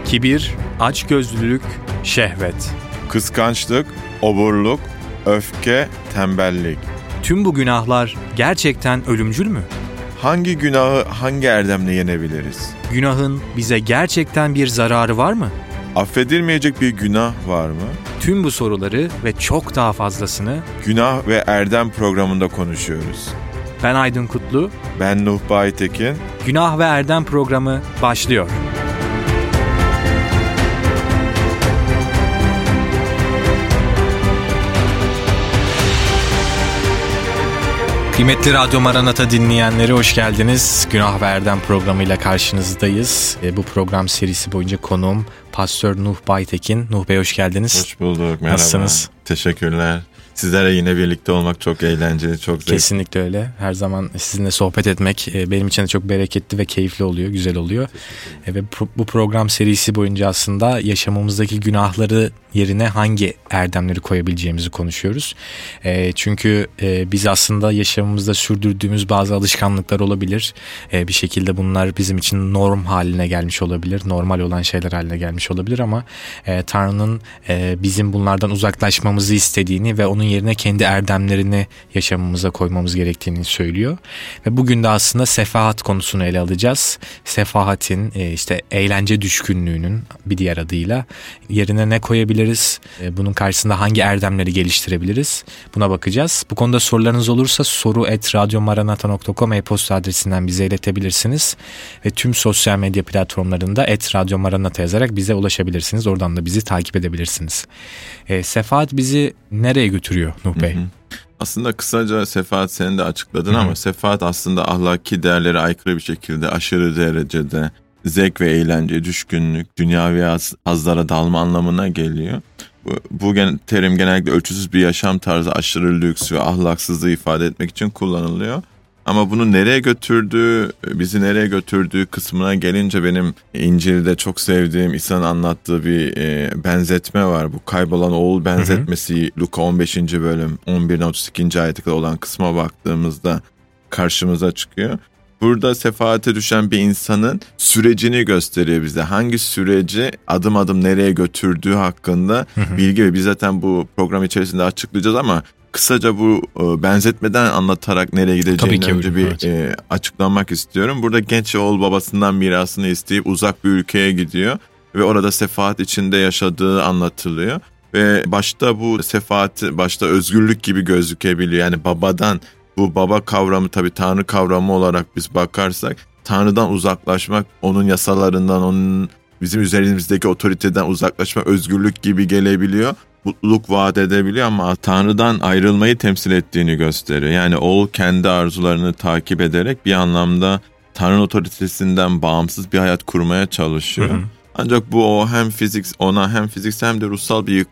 Kibir, açgözlülük, şehvet. Kıskançlık, oburluk, öfke, tembellik. Tüm bu günahlar gerçekten ölümcül mü? Hangi günahı hangi erdemle yenebiliriz? Günahın bize gerçekten bir zararı var mı? Affedilmeyecek bir günah var mı? Tüm bu soruları ve çok daha fazlasını Günah ve Erdem programında konuşuyoruz. ben Aydın Kutlu, Ben Nuh Baytekin. Günah ve Erdem programı başlıyor. Kıymetli Radyo Maranata dinleyenleri hoş geldiniz. Günah ve Erdem programıyla karşınızdayız. Bu program serisi boyunca konuğum Pastör Nuh Baytekin. Nuh Bey hoş geldiniz. Hoş bulduk, merhaba. Nasılsınız? Teşekkürler. Sizlerle yine birlikte olmak çok eğlenceli, çok zevkli. Kesinlikle öyle. Her zaman sizinle sohbet etmek benim için de çok bereketli ve keyifli oluyor, güzel oluyor. Ve bu program serisi boyunca aslında yaşamımızdaki günahları yerine hangi erdemleri koyabileceğimizi konuşuyoruz. Çünkü biz aslında yaşamımızda sürdürdüğümüz bazı alışkanlıklar olabilir. Bir şekilde bunlar bizim için norm haline gelmiş olabilir. Normal olan şeyler haline gelmiş olabilir ama Tanrı'nın bizim bunlardan uzaklaşmamızı istediğini ve onun yerine kendi erdemlerini yaşamımıza koymamız gerektiğini söylüyor. Ve bugün de aslında sefahat konusunu ele alacağız. Sefahatin işte eğlence düşkünlüğünün bir diğer adıyla yerine ne koyabiliriz? Bunun karşısında hangi erdemleri geliştirebiliriz? Buna bakacağız. Bu konuda sorularınız olursa soru@radyomaranata.com e-posta adresinden bize iletebilirsiniz. Ve tüm sosyal medya platformlarında @radyomaranata yazarak bize ulaşabilirsiniz. Oradan da bizi takip edebilirsiniz. Sefahat bizi nereye götürüyor Nuh Bey? Aslında kısaca sefahat sen de açıkladın ama sefahat aslında ahlaki değerlere aykırı bir şekilde aşırı derecede zevk ve eğlence, düşkünlük, dünyavi hazlara dalma anlamına geliyor. Bu terim genellikle ölçüsüz bir yaşam tarzı, aşırı lüks ve ahlaksızlığı ifade etmek için kullanılıyor. Ama bunu nereye götürdüğü, bizi nereye götürdüğü kısmına gelince benim İncil'de çok sevdiğim İsa'nın anlattığı bir benzetme var. Bu kaybolan oğul benzetmesi Luka 15. bölüm 11'den 32. ayete kadar olan kısma baktığımızda karşımıza çıkıyor. Burada sefaate düşen bir insanın sürecini gösteriyor bize. Hangi süreci adım adım nereye götürdüğü hakkında bilgi ve biz zaten bu program içerisinde açıklayacağız ama kısaca bu benzetmeden anlatarak nereye gideceğini önce bir açıklamak istiyorum. Burada genç oğul babasından mirasını isteyip uzak bir ülkeye gidiyor ve orada sefaat içinde yaşadığı anlatılıyor. Ve başta bu sefaat özgürlük gibi gözükebiliyor. Yani babadan, bu baba kavramı tabii Tanrı kavramı olarak biz bakarsak Tanrı'dan uzaklaşmak, onun yasalarından, onun bizim üzerimizdeki otoriteden uzaklaşmak özgürlük gibi gelebiliyor. Mutluluk vaat edebiliyor ama Tanrı'dan ayrılmayı temsil ettiğini gösteriyor. Yani oğul kendi arzularını takip ederek bir anlamda Tanrı'nın otoritesinden bağımsız bir hayat kurmaya çalışıyor. Ancak bu hem fiziksel hem de ruhsal bir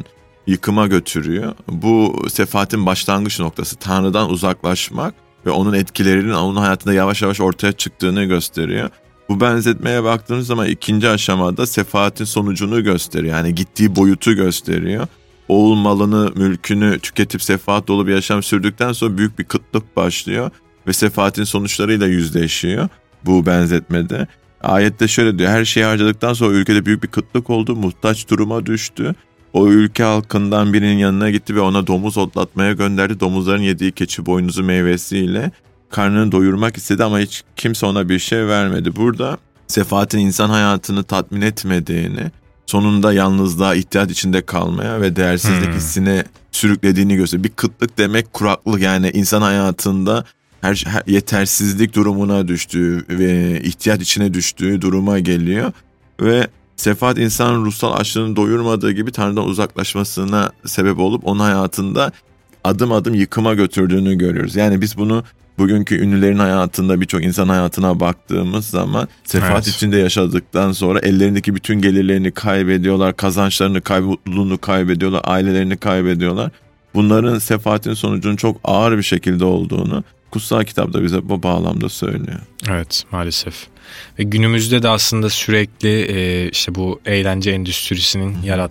yıkıma götürüyor. Bu sefaatin başlangıç noktası Tanrı'dan uzaklaşmak ve onun etkilerinin onun hayatında yavaş yavaş ortaya çıktığını gösteriyor. Bu benzetmeye baktığımız zaman ikinci aşamada sefaatin sonucunu gösteriyor. Yani gittiği boyutu gösteriyor. Oğul malını, mülkünü tüketip sefaat dolu bir yaşam sürdükten sonra büyük bir kıtlık başlıyor ve sefaatin sonuçlarıyla yüzleşiyor bu benzetmede. Ayette şöyle diyor: her şeyi harcadıktan sonra ülkede büyük bir kıtlık oldu, muhtaç duruma düştü. O ülke halkından birinin yanına gitti ve ona domuz otlatmaya gönderdi. Domuzların yediği keçi boynuzu meyvesiyle karnını doyurmak istedi ama hiç kimse ona bir şey vermedi. Burada sefaatin insan hayatını tatmin etmediğini, sonunda yalnızlığa, ihtiyaç içinde kalmaya ve değersizlik hissine sürüklediğini gösteriyor. Bir kıtlık demek kuraklık, yani insan hayatında her yetersizlik durumuna düştüğü ve ihtiyaç içine düştüğü duruma geliyor. Ve sefaat insanın ruhsal açlığını doyurmadığı gibi Tanrı'dan uzaklaşmasına sebep olup onun hayatında adım adım yıkıma götürdüğünü görüyoruz. Yani biz bunu bugünkü ünlülerin hayatında, birçok insan hayatına baktığımız zaman sefaat içinde yaşadıktan sonra ellerindeki bütün gelirlerini kaybediyorlar, kazançlarını mutluluğunu kaybediyorlar, ailelerini kaybediyorlar. Bunların sefaatin sonucunun çok ağır bir şekilde olduğunu kutsal kitapta bize bu bağlamda söylüyor. Evet, maalesef. Ve günümüzde de aslında sürekli işte bu eğlence endüstrisinin yarattığı